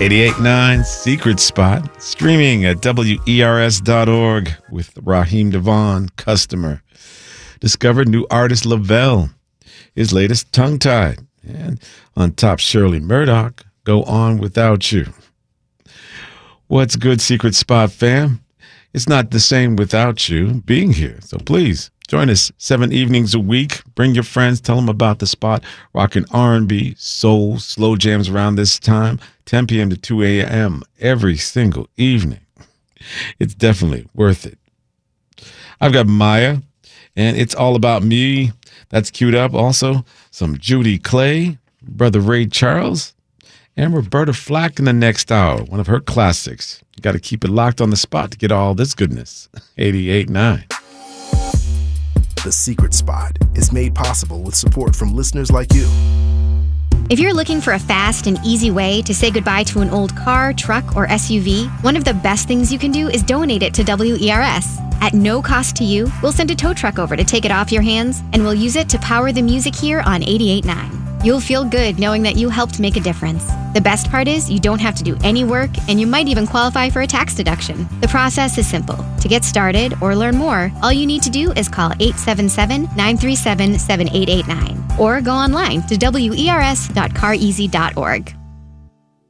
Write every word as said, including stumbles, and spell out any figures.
eighty-eight point nine Secret Spot, streaming at W E R S dot org with Raheem Devon, customer. Discovered new artist Lavelle, his latest Tongue Tied. And on top, Shirley Murdoch, Go On Without You. What's good, Secret Spot fam? It's not the same without you being here. So please join us seven evenings a week. Bring your friends. Tell them about the spot. Rocking R and B, soul, slow jams around this time, ten p.m. to two a.m. every single evening. It's definitely worth it. I've got Maya, and It's All About Me. That's queued up. Also, some Judy Clay, Brother Ray Charles, and Roberta Flack in the next hour, one of her classics. You got to keep it locked on the spot to get all this goodness. eighty-eight point nine. The Secret Spot is made possible with support from listeners like you. If you're looking for a fast and easy way to say goodbye to an old car, truck, or S U V, one of the best things you can do is donate it to W E R S. At no cost to you, we'll send a tow truck over to take it off your hands, and we'll use it to power the music here on eighty-eight point nine. You'll feel good knowing that you helped make a difference. The best part is you don't have to do any work, and you might even qualify for a tax deduction. The process is simple. To get started or learn more, all you need to do is call eight seven seven, nine three seven, seven eight eight nine or go online to W E R S dot car easy dot org.